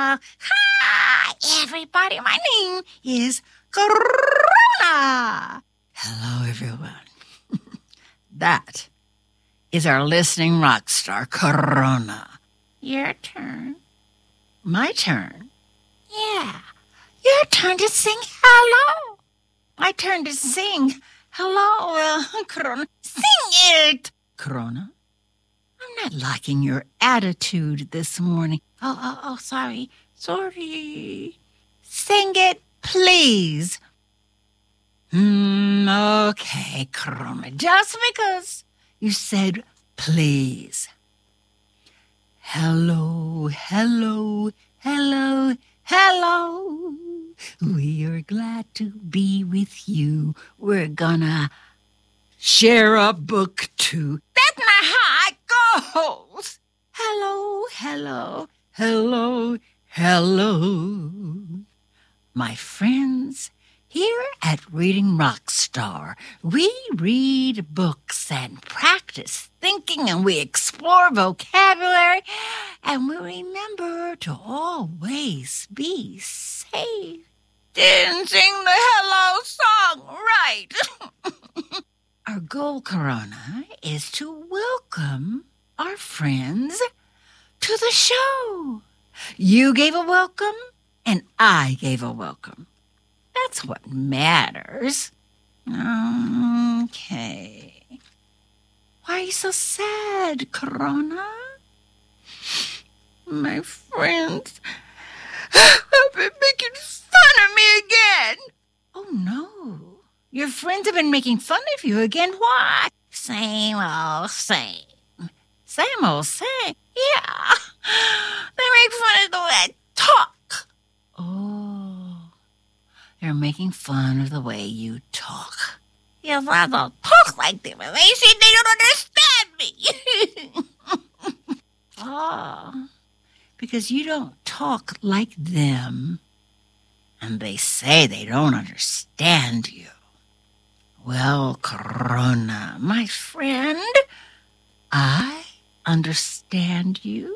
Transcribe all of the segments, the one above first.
Hi, everybody. My name is Corona. Hello, everyone. That is our listening rock star, Corona. Your turn. My turn? Yeah. Your turn to sing hello. My turn to sing hello. Corona. Sing it. Corona, I'm not liking your attitude this morning. Oh, sorry. Sorry. Sing it, please. Okay, Corona. Just because you said please. Hello, hello, hello, hello. We are glad to be with you. We're gonna share a book too. That's not how it goes. Hello, hello, hello, hello. My friends, here at Reading Rockstar, we read books and practice thinking, and we explore vocabulary, and we remember to always be safe. Didn't sing the hello song right. Our goal, Corona, is to welcome our friends to the show. You gave a welcome, and I gave a welcome. That's what matters. Okay. Why are you so sad, Corona? My friends have been making fun of me again. Oh, no. Your friends have been making fun of you again? Why? Same old same. Same old same? Yeah. They make fun of the way I talk. Oh. They're making fun of the way you talk. Yes, I don't talk like them. And they say they don't understand me. Oh. Because you don't talk like them. And they say they don't understand you. Well, Corona, my friend, I understand you.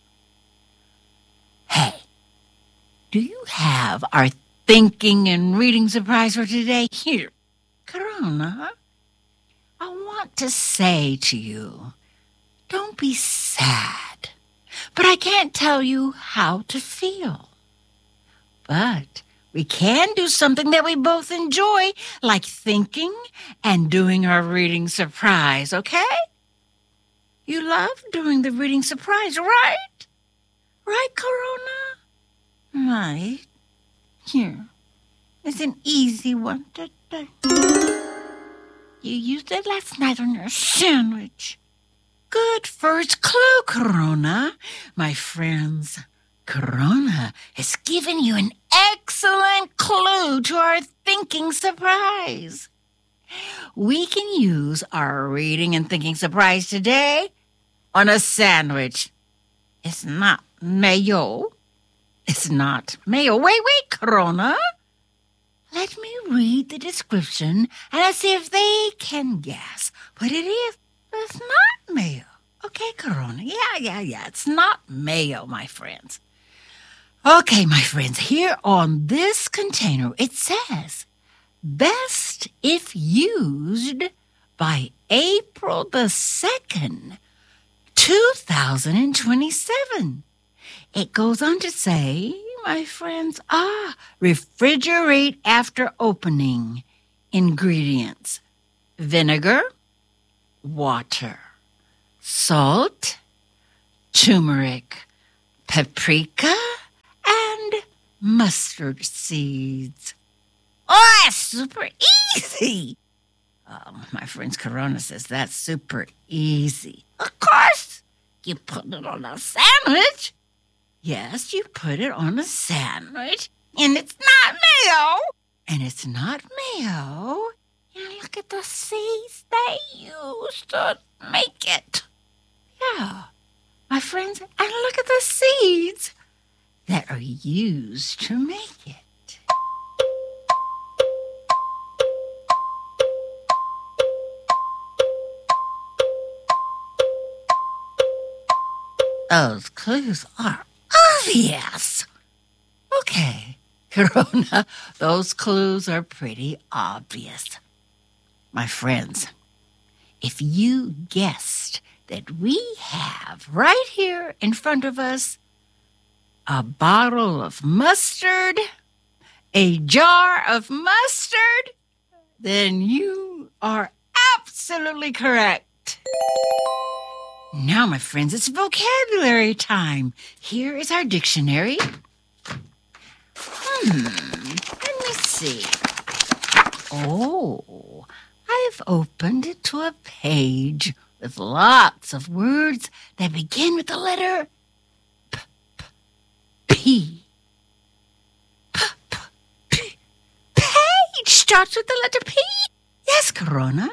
Hey, do you have our thinking and reading surprise for today? Here, Corona, I want to say to you, don't be sad, but I can't tell you how to feel. But we can do something that we both enjoy, like thinking and doing our reading surprise, okay? You love doing the reading surprise, right? Right, Corona? Right. Here. It's an easy one today. You used it last night on your sandwich. Good first clue, Corona. My friends, Corona has given you an excellent clue to our thinking surprise. We can use our reading and thinking surprise today on a sandwich. It's not mayo. It's not mayo. Wait, Corona. Let me read the description and let's see if they can guess what it is. It's not mayo. Okay, Corona. Yeah. It's not mayo, my friends. Okay, my friends, here on this container, it says, best if used by April the 2nd, 2027. It goes on to say, my friends, refrigerate after opening. Ingredients: vinegar, water, salt, turmeric, paprika, and mustard seeds. Oh, that's super easy. My friend's Corona says that's super easy. Of course, you put it on a sandwich. Yes, you put it on a sandwich, and it's not mayo. And it's not mayo. And look at the seeds they used to make it. Yeah, my friends, and look at the seeds that are used to make it. Those clues are obvious. Okay, Corona, those clues are pretty obvious. My friends, if you guessed that we have right here in front of us a bottle of mustard, a jar of mustard, then you are absolutely correct. Now, my friends, it's vocabulary time. Here is our dictionary. Let me see. Oh, I've opened it to a page with lots of words that begin with the letter P. Page starts with the letter P. Yes, Corona.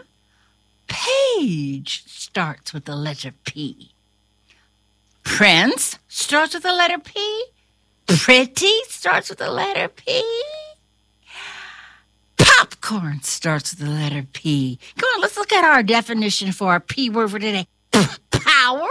Page starts with the letter P. Prince starts with the letter P. Pretty starts with the letter P. Popcorn starts with the letter P. Come on, let's look at our definition for our P word for today. Power.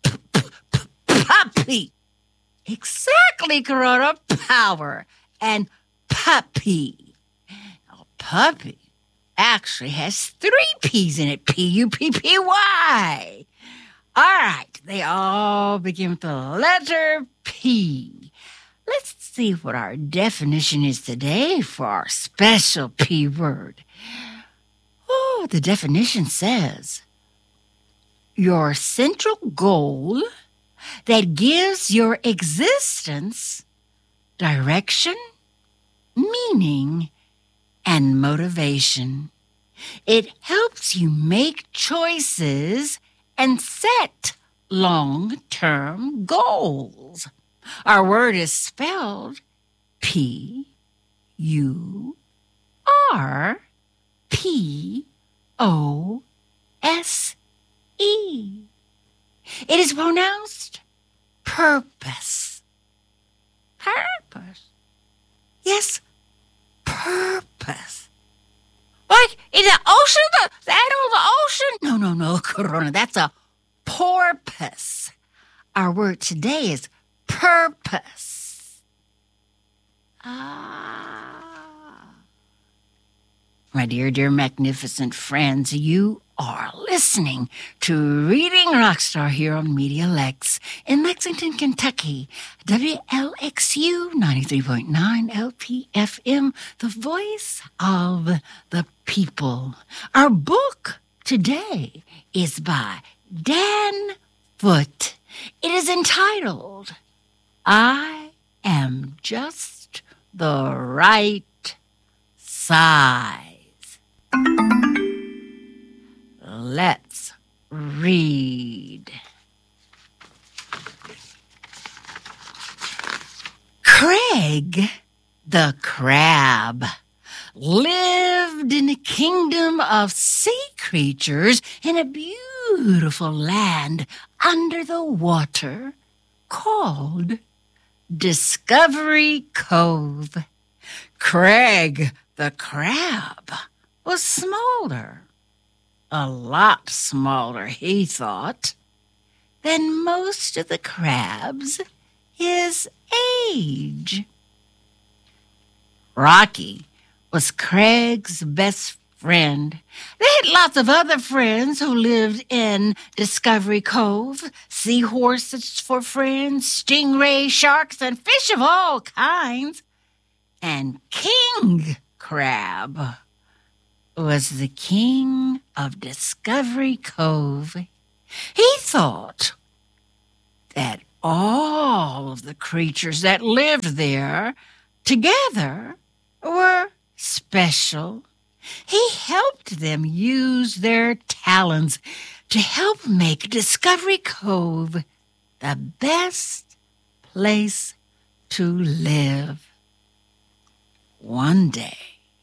Puppy. Exactly, Corona. Power. And puppy. A puppy actually has 3 P's in it. Puppy. All right, they all begin with the letter P. Let's see what our definition is today for our special P word. Oh, the definition says, your central goal that gives your existence direction, meaning, and motivation. It helps you make choices and set long-term goals. Our word is spelled P-U-R-P-O-S-E. It is pronounced purpose. Purpose. Yes, purpose. Like in the ocean? The animal of the ocean? No, Corona. That's a porpoise. Our word today is purpose. My dear, magnificent friends, you are listening to Reading Rockstar here on Media Lex in Lexington, Kentucky. WLXU 93.9 LPFM, the voice of the people. Our book today is by Dan Foote. It is entitled, I Am Just the Right Size. Let's read. Craig the crab lived in a kingdom of sea creatures in a beautiful land under the water called Discovery Cove. Craig the crab was smaller, a lot smaller, he thought, than most of the crabs his age. Rocky was Craig's best friend. They had lots of other friends who lived in Discovery Cove. Seahorses for friends, stingray, sharks, and fish of all kinds. And King Crab was the king of Discovery Cove. He thought that all of the creatures that lived there together were special. He helped them use their talents to help make Discovery Cove the best place to live. One day,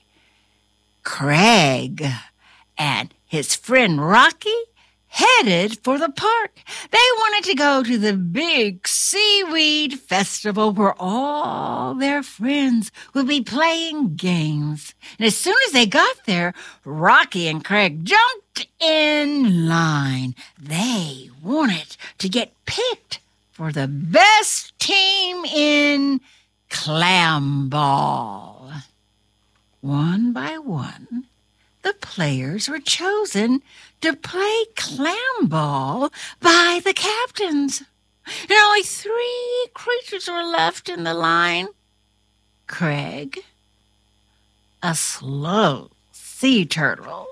Craig and his friend Rocky headed for the park. They wanted to go to the big seaweed festival where all their friends would be playing games. And as soon as they got there, Rocky and Craig jumped in line. They wanted to get picked for the best team in clam ball. One by one, the players were chosen to play clam ball by the captains. And only 3 creatures were left in the line. Craig, a slow sea turtle,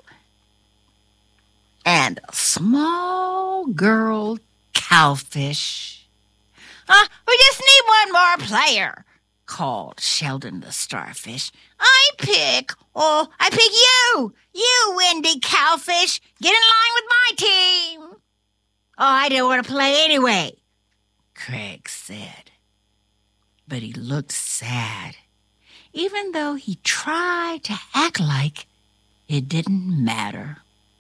and a small girl cowfish. We just need one more player, called Sheldon the starfish. I pick you! You, Wendy Cowfish! Get in line with my team! Oh, I didn't want to play anyway, Craig said. But he looked sad, even though he tried to act like it didn't matter.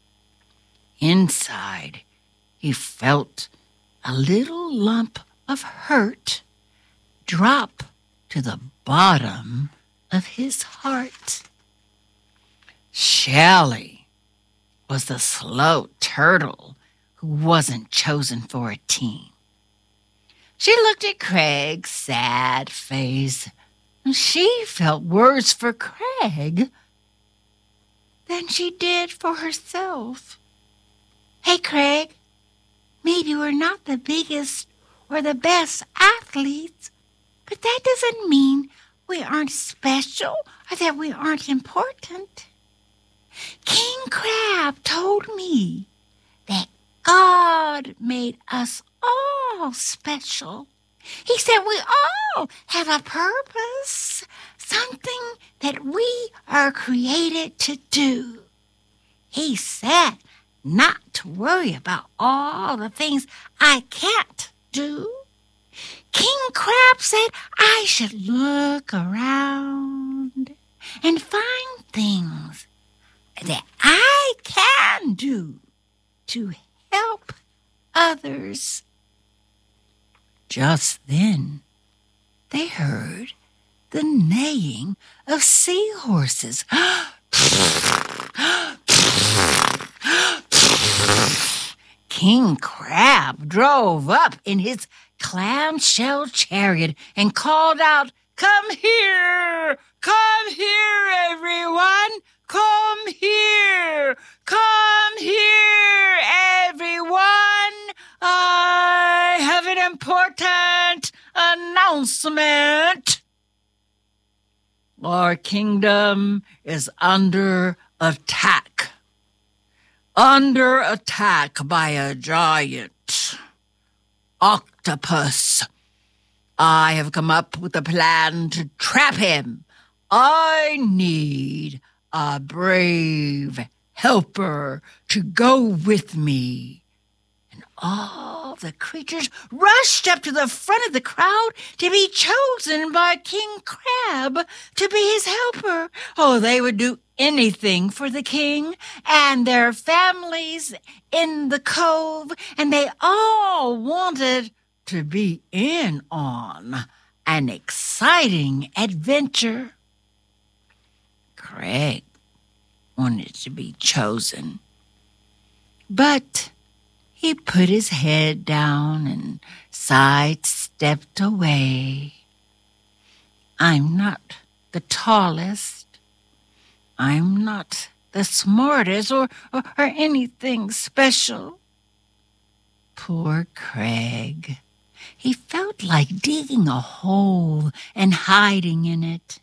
Inside, he felt a little lump of hurt drop to the bottom of his heart. Shelley was the slow turtle who wasn't chosen for a team. She looked at Craig's sad face, and she felt worse for Craig than she did for herself. Hey, Craig, maybe we're not the biggest or the best athletes, but that doesn't mean we aren't special or that we aren't important. King Crab told me that God made us all special. He said we all have a purpose, something that we are created to do. He said not to worry about all the things I can't do. King Crab said I should look around and find things that I can do to help others. Just then, they heard the neighing of seahorses. King Crab drove up in his clamshell chariot and called out, "Come here! Come here, everyone! Come here! Come here, everyone! I have an important announcement. Our kingdom is under attack. Under attack by a giant octopus. I have come up with a plan to trap him. I need a brave helper to go with me." And all the creatures rushed up to the front of the crowd to be chosen by King Crab to be his helper. Oh, they would do anything for the king and their families in the cove, and they all wanted to be in on an exciting adventure. Craig wanted to be chosen, but he put his head down and sidestepped away. I'm not the tallest. I'm not the smartest or anything special. Poor Craig. He felt like digging a hole and hiding in it.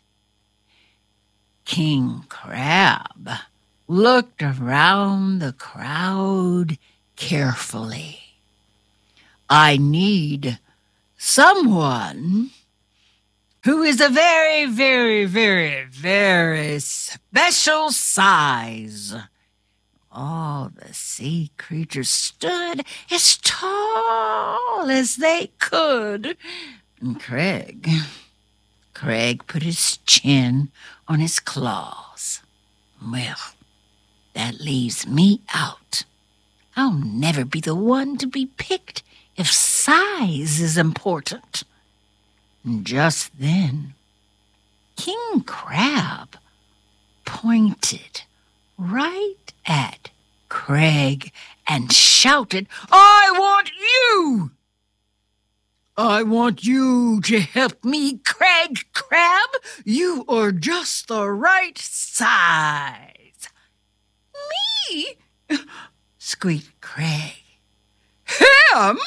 King Crab looked around the crowd carefully. I need someone who is a very, very, very, very special size. All the sea creatures stood as tall as they could. And Craig put his chin on his claws. Well, that leaves me out. I'll never be the one to be picked if size is important. And just then, King Crab pointed right at Craig and shouted, "I want you!" I want you to help me, Craig Crab. You are just the right size. Me? Squeaked Craig. Him?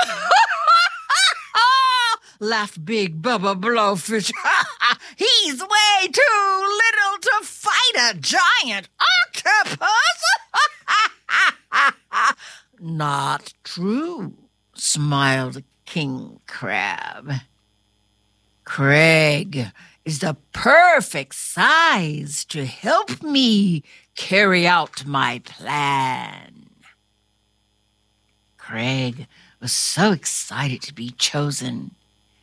Laughed Big Bubba Blowfish. He's way too little to fight a giant octopus. Not true, smiled King Crab. Craig is the perfect size to help me carry out my plan. Craig was so excited to be chosen.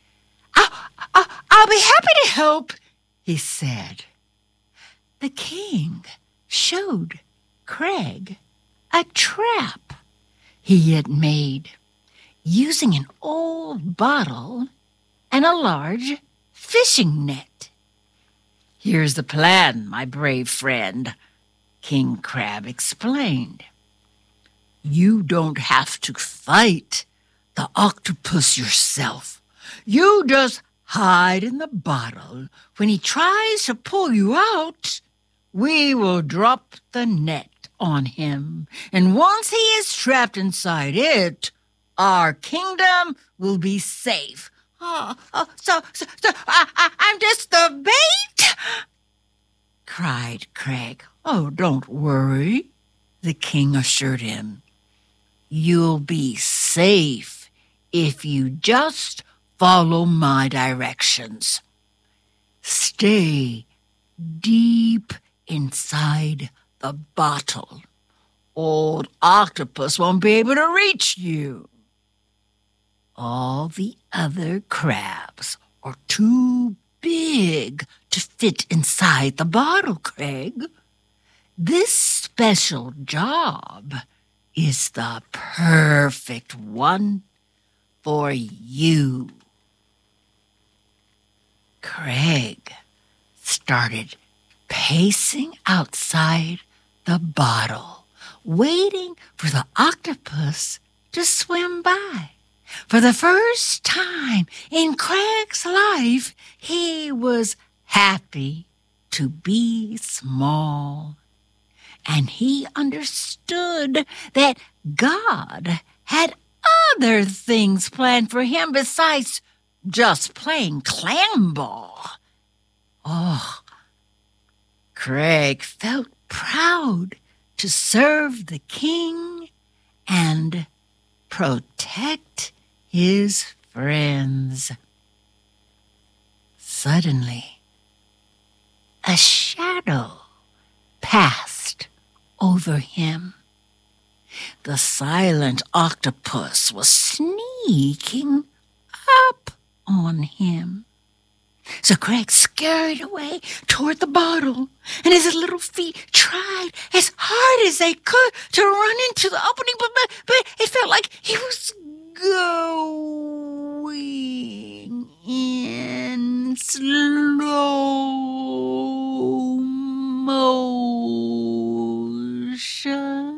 I'll be happy to help, he said. The king showed Craig a trap he had made using an old bottle and a large fishing net. Here's the plan, my brave friend, King Crab explained. You don't have to fight the octopus yourself. You just hide in the bottle. When he tries to pull you out, we will drop the net on him. And once he is trapped inside it, our kingdom will be safe. So I'm just the bait? Cried Craig. Oh, don't worry, the king assured him. You'll be safe if you just follow my directions. Stay deep inside the bottle. Old octopus won't be able to reach you. All the other crabs are too big to fit inside the bottle, Craig. This special job is the perfect one for you. Craig started pacing outside the bottle, waiting for the octopus to swim by. For the first time in Craig's life, he was happy to be small. And he understood that God had other things planned for him besides just playing clam ball. Oh, Craig felt proud to serve the king and protect his friends. Suddenly, a shadow passed over him. The silent octopus was sneaking up on him. So Craig scurried away toward the bottle, and his little feet tried as hard as they could to run into the opening, but it felt like he was going in slow motion.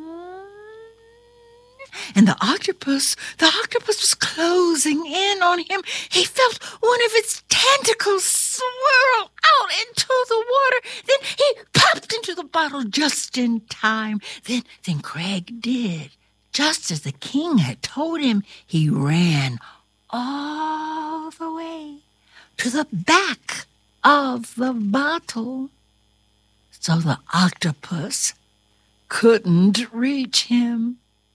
And the octopus was closing in on him. He felt one of its tentacles swirl out into the water. Then he popped into the bottle just in time. Then Craig did just as the king had told him. He ran all the way to the back of the bottle so the octopus couldn't reach him.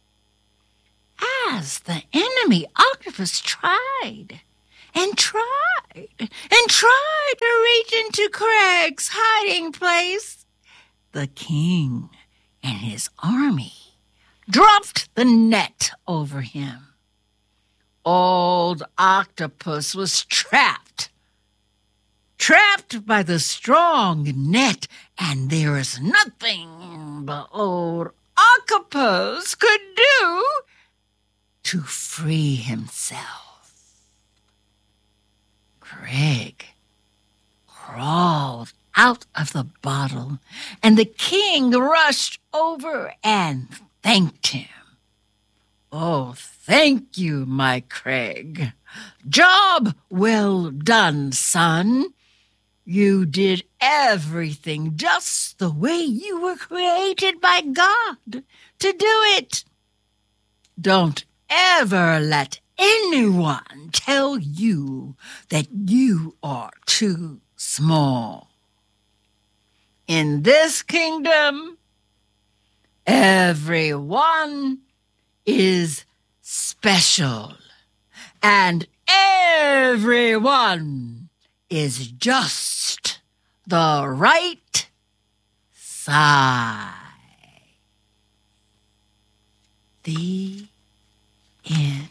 As the enemy octopus tried and tried and tried to reach into Craig's hiding place, the king and his army dropped the net over him. Old octopus was trapped by the strong net, and there was nothing the old octopus could do to free himself. Craig crawled out of the bottle, and the king rushed over and thanked him. Oh, thank you, my Craig. Job well done, son. You did everything just the way you were created by God to do it. Don't ever let anyone tell you that you are too small. In this kingdom, everyone is special, and everyone is just the right size. The end.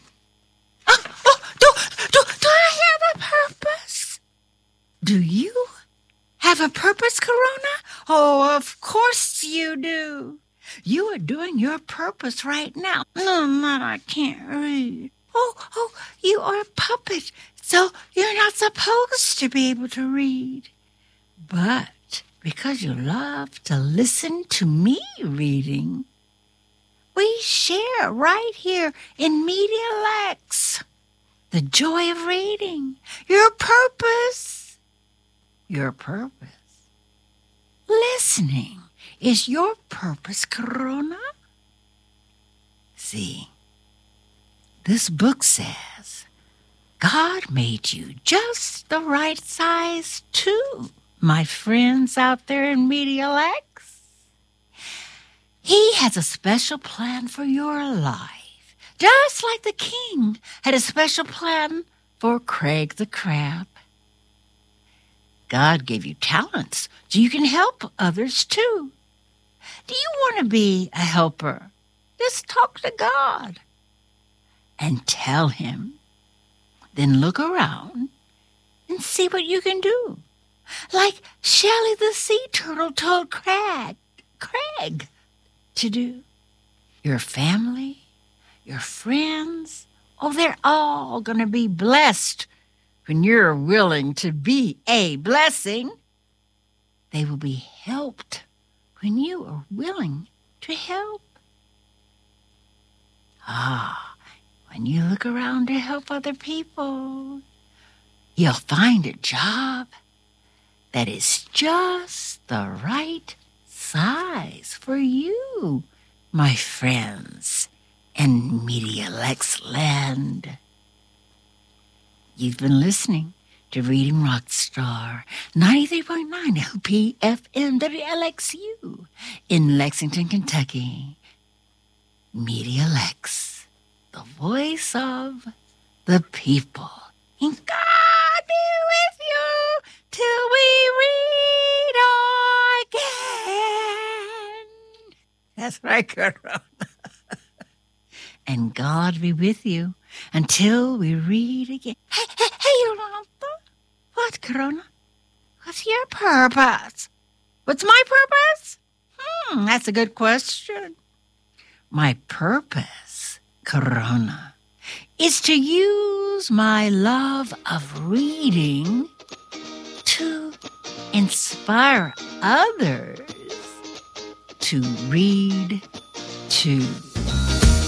Do I have a purpose? Do you have a purpose, Corona? Oh, of course you do. You are doing your purpose right now. No, I can't read. Oh, you are a puppet, so you're not supposed to be able to read. But because you love to listen to me reading, we share right here in Media Lex the joy of reading. Your purpose. Listening is your purpose, Corona. See, this book says God made you just the right size too, my friends out there in Media Lex. He has a special plan for your life, just like the king had a special plan for Craig the Crab. God gave you talents so you can help others too. Do you want to be a helper? Just talk to God and tell him. Then look around and see what you can do. Like Shelley the sea turtle told Craig to do. Your family, your friends, they're all going to be blessed when you're willing to be a blessing. They will be helped when you are willing to help. When you look around to help other people, you'll find a job that is just the right size for you, my friends in Media Lex land. You've been listening to Reading Rockstar 93.9 LPFM WLXU in Lexington, Kentucky. Media Lex, the voice of the people. And God be with you till we read again. That's right, Corona. And God be with you until we read again. Hey, Yolanda. What, Corona? What's your purpose? What's my purpose? That's a good question. My purpose, Corona, is to use my love of reading to inspire others to read too.